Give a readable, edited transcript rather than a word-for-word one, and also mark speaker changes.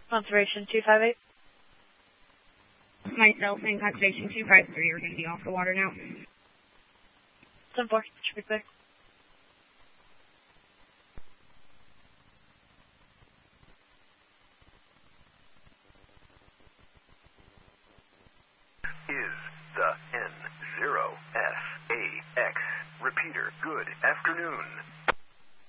Speaker 1: Conservation 258.
Speaker 2: Myself and Conservation 253 are going to be off the water now.
Speaker 1: 10-4, should be clear.
Speaker 3: Is the N0SAX repeater good afternoon?